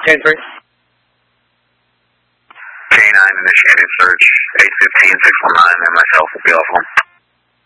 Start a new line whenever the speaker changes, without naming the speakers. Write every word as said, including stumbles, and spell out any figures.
ten three.
K nine initiating search, eight fifteen, six one nine, and myself will be off home.